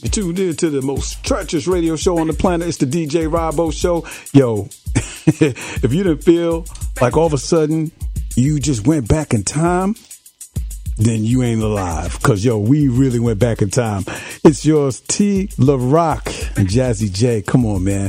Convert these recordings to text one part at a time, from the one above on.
You tuned in to the most treacherous radio show on the planet. It's the DJ Robbo Show. Yo, if you didn't feel like all of a sudden you just went back in time, then you ain't alive. Because, yo, we really went back in time. It's yours, T. LaRock and Jazzy J. Come on, man.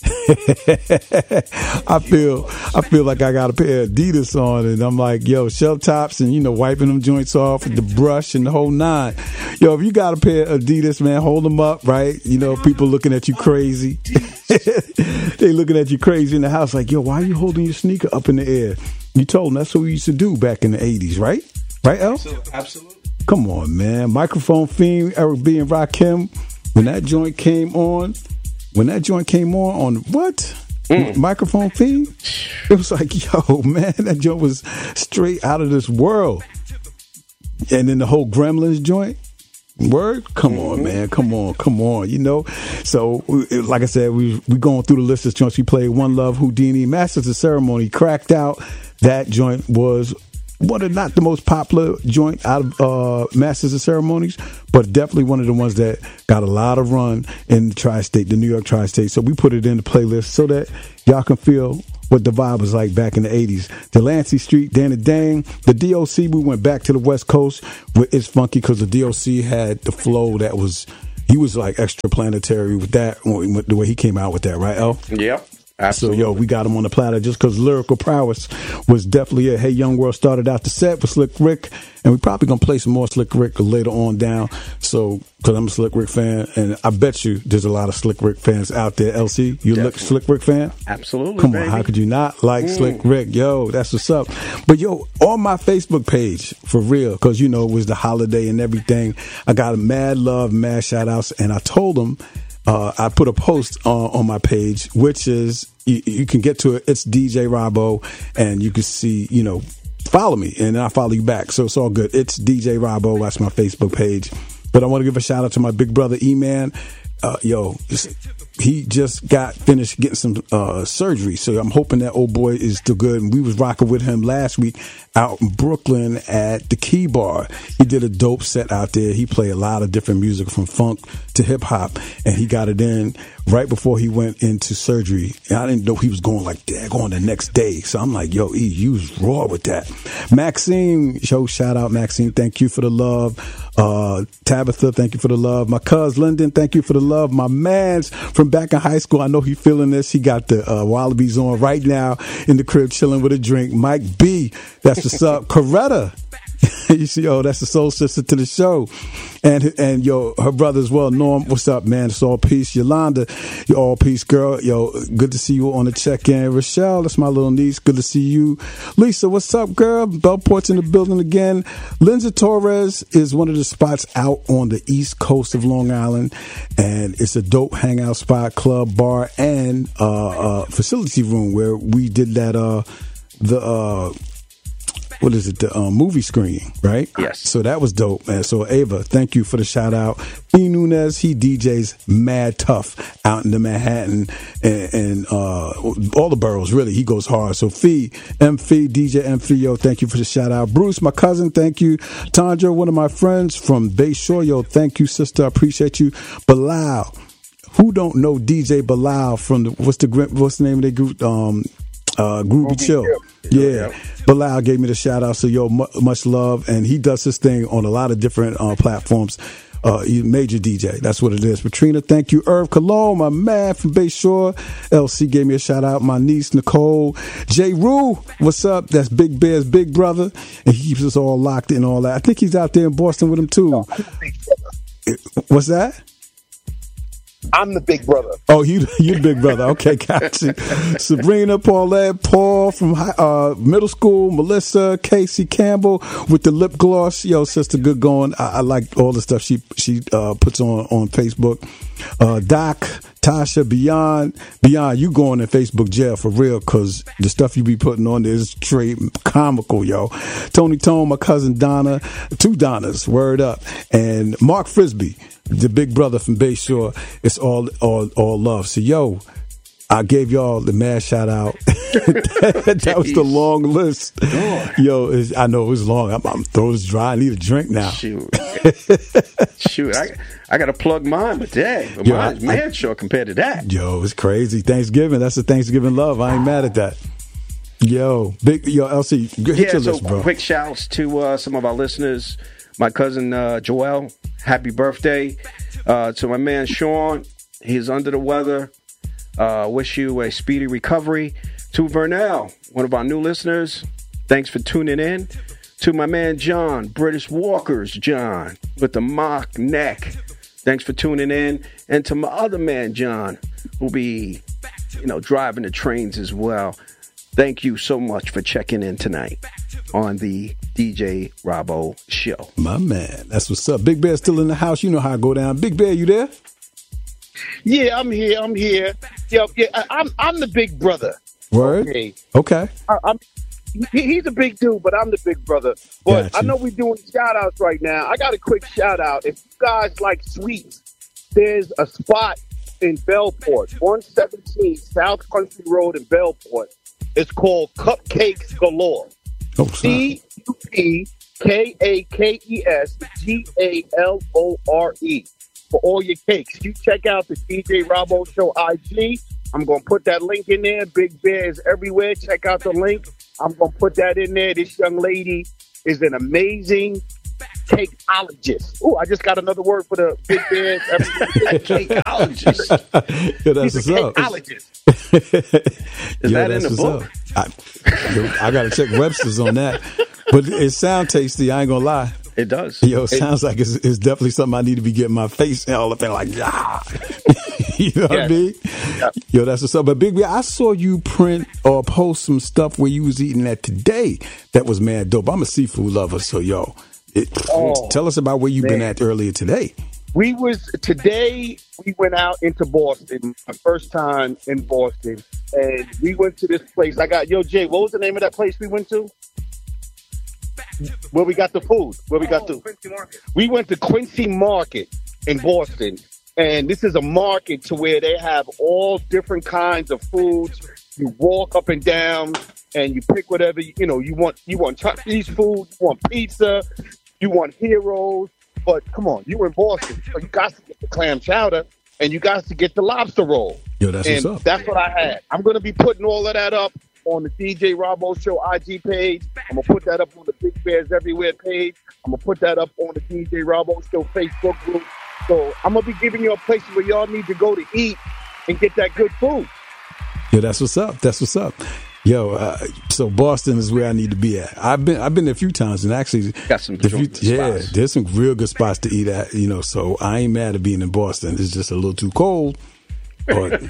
I feel like I got a pair of Adidas on, and I'm like, yo, shell tops, and wiping them joints off with the brush and the whole nine. Yo, if you got a pair of Adidas, man, hold them up, right? People looking at you crazy. They looking at you crazy in the house, like, yo, why are you holding your sneaker up in the air? You told them that's what we used to do back in the 80s, right? Right, El? Absolutely. Come on, man. Microphone Fiend, Eric B. and Rakim. When that joint came on what? Microphone Fiend? It was like, yo, man, that joint was straight out of this world. And then the whole Gremlins joint. Word? Come on, man. Come on. So, like I said, we going through the list of joints we played. One Love, Houdini, Masters of Ceremony, Cracked Out. That joint was one of not the most popular joint out of Masters of Ceremonies, but definitely one of the ones that got a lot of run in the tri-state, the New York tri-state. So we put it in the playlist so that y'all can feel what the vibe was like back in the 80s. Delancey Street, Dan and Dang. The DOC, we went back to the West Coast. It's funky because the DOC had the flow that was, he was like extraplanetary with that, the way he came out with that, right, El? Yep. Absolutely. So, yo, we got him on the platter just because lyrical prowess was definitely it. Hey Young World started out the set with Slick Rick, and we probably going to play some more Slick Rick later on down. So, because I'm a Slick Rick fan, and I bet you there's a lot of Slick Rick fans out there. LC, you look Slick Rick fan? Absolutely. Come on, how could you not like Slick Rick? Yo, that's what's up. But, yo, on my Facebook page, for real, because, it was the holiday and everything, I got a mad love, mad shout outs, and I told them, I put a post on my page, which is, you can get to it. It's DJ Robbo, and you can see, follow me, and then I follow you back. So it's all good. It's DJ Robbo. That's my Facebook page. But I want to give a shout out to my big brother, E-Man. He just got finished getting some surgery, so I'm hoping that old boy is still good. And we was rocking with him last week out in Brooklyn at the Key Bar. He did a dope set out there. He played a lot of different music from funk to hip hop, and he got it in right before he went into surgery. And I didn't know he was going like that, going the next day. So I'm like, yo, E, you was raw with that. Maxine, shout out Maxine. Thank you for the love. Tabitha, thank you for the love. My cuz Lyndon, thank you for the love. My man's from back in high school, I know he feeling this. He got the Wallabies on right now in the crib chilling with a drink. Mike B, that's what's up. Coretta, you see, that's the soul sister to the show. And yo, her brother as well, Norm, what's up, man? It's all peace. Yolanda, you all peace, girl. Yo, good to see you on the check-in. Rochelle, that's my little niece. Good to see you. Lisa, what's up, girl? Bellport's in the building again. Lindsay Torres is one of the spots out on the east coast of Long Island, and it's a dope hangout spot, club, bar, and facility room where we did that what is it, the movie screening, right? Yes. So that was dope, man. So Ava, thank you for the shout out. E. Nunez, he DJs mad tough out in the Manhattan and all the boroughs, really. He goes hard. So Fee, DJ M. Fee, thank you for the shout out. Bruce, my cousin, thank you. Tandra, one of my friends from Bay Shore, thank you, sister. I appreciate you. Bilal, who don't know DJ Bilal from what's the name of their group? Groovy Chill. Yeah. Bilal gave me the shout out. So much love. And he does his thing on a lot of different platforms. Major DJ. That's what it is. Patrina, thank you. Irv Cologne, my man from Bay Shore. LC gave me a shout out. My niece, Nicole. J. Rue, what's up? That's Big Bear's big brother. And he keeps us all locked in, all that. I think he's out there in Boston with him too. What's that? I'm the big brother. Oh, you the big brother. Okay, got you. Sabrina, Paulette, Paul from middle school, Melissa, Casey Campbell with the lip gloss. Yo, sister, good going. I like all the stuff she puts on Facebook. Doc, Tasha, Beyond, you going in Facebook jail for real, because the stuff you be putting on there is straight comical, yo. Tony Tone, my cousin Donna, two Donnas, word up. And Mark Frisbee, the big brother from Bay Shore. It's all love. So, yo, I gave y'all the mad shout out. That was the long list. Yo, I know it was long. I'm throat is dry. I need a drink now. Shoot. I got to plug mine, but dang, mine's man short compared to that. Yo, it's crazy. Thanksgiving. That's the Thanksgiving love. I ain't mad at that. Yo, LC, hit your list, bro. Quick shouts to some of our listeners. My cousin Joel, happy birthday. To my man Sean, he's under the weather. Wish you a speedy recovery. To Vernell, one of our new listeners, thanks for tuning in. To my man John, British Walkers John, with the mock neck, thanks for tuning in. And to my other man John, who'll be, driving the trains as well. Thank you so much for checking in tonight on the DJ Robbo Show. My man, that's what's up. Big Bear still in the house. You know how I go down. Big Bear, you there? Yeah, I'm here. I'm the big brother. Word? Okay. He's a big dude, but I'm the big brother. But Gotcha. I know we're doing shout-outs right now. I got a quick shout-out. If you guys like sweets, there's a spot in Bellport, 117 South Country Road in Bellport. It's called Cupcakes Galore. CUPKAKESGALORE. For all your cakes. You check out the DJ Robbo Show IG. I'm going to put that link in there. Big Bear is everywhere. Check out the link. I'm going to put that in there. This young lady is an amazing cakeologist. Oh, I just got another word for the Big Bears. Cakeologist. Yo, that's He's a cakeologist. Is that in the book? I got to check Webster's on that. But it sounds tasty. I ain't going to lie. It does. Yo, it sounds like it's definitely something I need to be getting my face all up in like, ah. You know what I mean? Yeah. Yo, that's what's up. But Big B, I saw you print or post some stuff where you was eating that today that was mad dope. I'm a seafood lover, so tell us about where you've been at earlier today. We went out into Boston, my first time in Boston, and we went to this place. Jay, what was the name of that place we went to? Where we got the food. Quincy Market. We went to Quincy Market in Boston, and this is a market to where they have all different kinds of foods. You walk up and down, and you pick whatever you want. You want Chinese food, you want pizza, you want heroes. But come on, you in Boston, so you got to get the clam chowder, and you got to get the lobster roll. Yo, that's what's up. That's what I had. I'm going to be putting all of that up on the DJ Robbo Show IG page. I'm going to put that up on the Big Bears Everywhere page. I'm going to put that up on the DJ Robbo Show Facebook group. So I'm going to be giving you a place where y'all need to go to eat and get that good food. Yo, that's what's up. Yo, so Boston is where I need to be at. I've been there a few times, and actually, got some spots. There's some real good spots to eat at. So I ain't mad at being in Boston. It's just a little too cold. But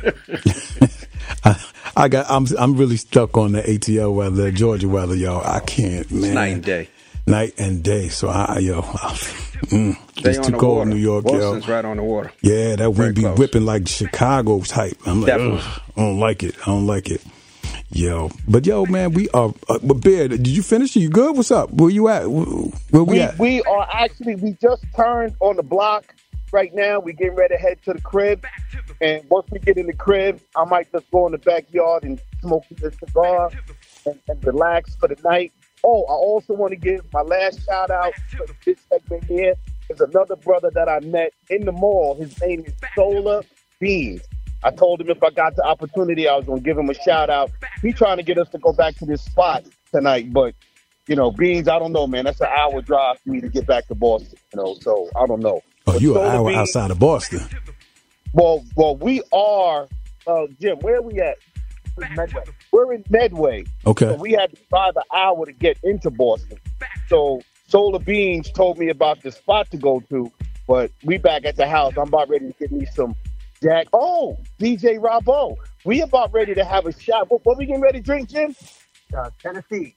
I'm really stuck on the ATL weather, Georgia weather, y'all. I can't, man. It's night and day. So it's too cold water. in New York, Boston's right on the water. Yeah, that wind be close. Whipping like Chicago type. I'm like, I don't like it. Yo, but man, we are. But Bear, did you finish? Are you good? What's up? Where you at? Where we at? We are actually. We just turned on the block. Right now, we getting ready to head to the crib, and once we get in the crib, I might just go in the backyard and smoke a cigar and relax for the night. Oh, I also want to give my last shout out for this segment here. There's another brother that I met in the mall. His name is Solar Beans. I told him if I got the opportunity, I was going to give him a shout out. He's trying to get us to go back to this spot tonight, but Beans, I don't know, man. That's an hour drive for me to get back to Boston, so I don't know. Oh, you're an hour outside of Boston. Well, we are, Jim, where are we at? Medway. We're in Medway. Okay. So we had to drive an hour to get into Boston. So Solar Beans told me about the spot to go to, but we back at the house. I'm about ready to get me some Jack. Oh, DJ Robbo. We about ready to have a shot. What we getting ready to drink, Jim? Tennessee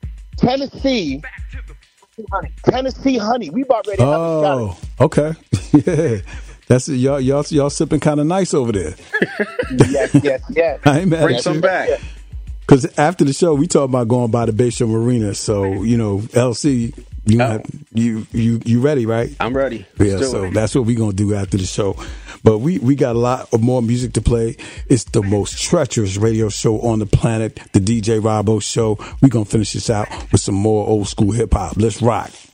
honey. We about ready to have a shot. Oh, okay. Yeah. That's it. Y'all sipping kind of nice over there. Yes. I ain't mad Bring at some you. back. Because after the show, we talk about going by the Bayshore Marina. So, LC, you ready, right? I'm ready. Yeah, so that's what we're going to do after the show. But we got a lot of more music to play. It's the most treacherous radio show on the planet, the DJ Robbo Show. We're going to finish this out with some more old school hip hop. Let's rock.